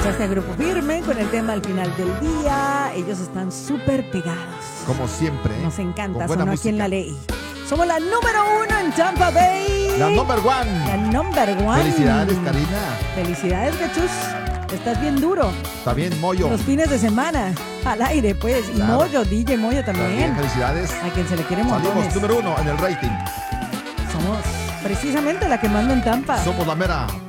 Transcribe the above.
Este grupo firme con el tema al final del día. Ellos están súper pegados. Como siempre. Nos encanta, con buena sonó aquí en música. La Ley. Somos la número 1 en Tampa Bay. La number one. La number one. Felicidades, Karina. Felicidades, Gachus. Estás bien duro. Está bien, Moyo. Los fines de semana. Al aire, pues. Y Claro. Moyo, DJ Moyo también. Felicidades. A quien se le quiere montones. Salimos número 1 en el rating. Somos precisamente la que manda en Tampa. Somos la mera